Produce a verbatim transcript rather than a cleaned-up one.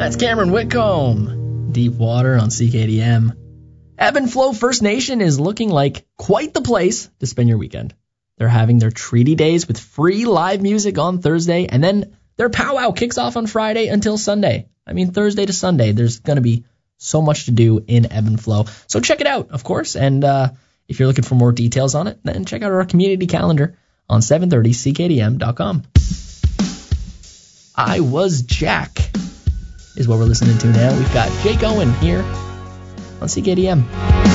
That's Cameron Whitcomb. Deep Water on C K D M. Ebb and Flow First Nation is looking like quite the place to spend your weekend. They're having their Treaty Days with free live music on Thursday, and then their powwow kicks off on Friday until Sunday. I mean, Thursday to Sunday, there's going to be so much to do in Ebb and Flow. So check it out, of course, and uh, if you're looking for more details on it, then check out our community calendar on seven thirty C K D M dot com. I Was Jack is what we're listening to now. We've got Jake Owen here on C K D M.